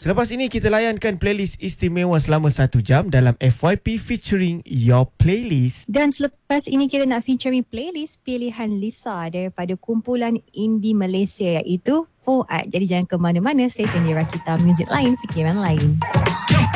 Selepas ini kita layankan playlist istimewa selama 1 jam dalam FYP featuring Your Playlist. Dan selepas ini kita nak featuring playlist pilihan Lisa daripada kumpulan indie Malaysia iaitu Fuad. Jadi jangan ke mana-mana, stay tune di Rakita Music Lain, fikiran lain.